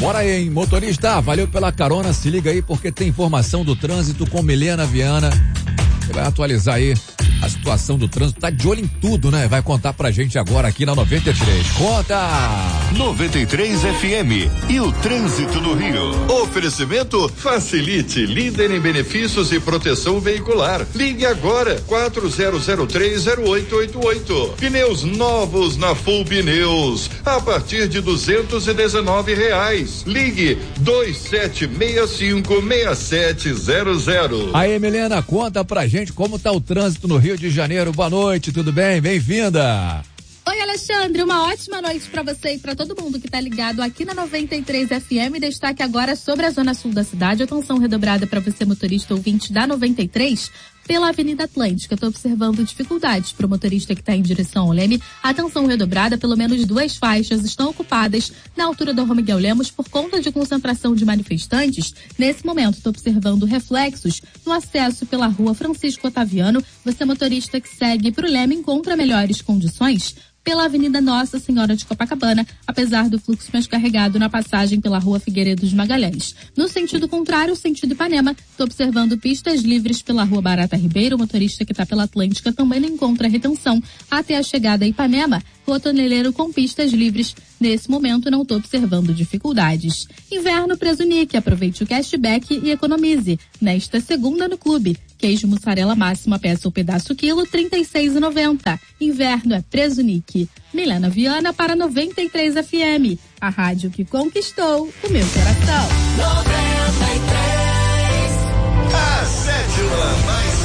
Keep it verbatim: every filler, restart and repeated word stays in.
Bora aí, hein? Motorista, valeu pela carona, se liga aí porque tem informação do trânsito com Milena Viana. Você vai atualizar aí a situação do trânsito, tá de olho em tudo, né? Vai contar pra gente agora aqui na noventa e três. Conta! noventa e três F M e o trânsito no Rio. Oferecimento Facilite, líder em benefícios e proteção veicular. Ligue agora, quatro zero zero três zero oito oito oito. Pneus novos na Full Pneus, a partir de duzentos e dezenove reais. Ligue dois sete seis cinco seis sete zero zero. Aí, Milena, conta pra gente como tá o trânsito no Rio de Janeiro. Boa noite, tudo bem? Bem-vinda. Oi, Alexandre, uma ótima noite para você e para todo mundo que tá ligado aqui na noventa e três F M. Destaque agora sobre a zona sul da cidade. Atenção redobrada para você, motorista ouvinte da noventa e três, pela Avenida Atlântica. Estou observando dificuldades para o motorista que está em direção ao Leme. Atenção redobrada, pelo menos duas faixas estão ocupadas na altura da Rua Miguel Lemos por conta de concentração de manifestantes. Nesse momento, estou observando reflexos no acesso pela Rua Francisco Otaviano. Você, motorista que segue para o Leme, encontra melhores condições pela Avenida Nossa Senhora de Copacabana, apesar do fluxo mais carregado na passagem pela Rua Figueiredo de Magalhães. No sentido contrário, sentido Ipanema, estou observando pistas livres pela Rua Barata Ribeiro. O motorista que está pela Atlântica também não encontra retenção até a chegada a Ipanema. Rua Toneleiro com pistas livres. Nesse momento, não estou observando dificuldades. Inverno Presunic, aproveite o cashback e economize. Nesta segunda no clube, queijo mussarela máxima, peça ou pedaço quilo, trinta e seis reais e noventa centavos. Inverno é Presunic. Milena Viana para noventa e três F M, a rádio que conquistou o meu coração. noventa e três, a sétima mais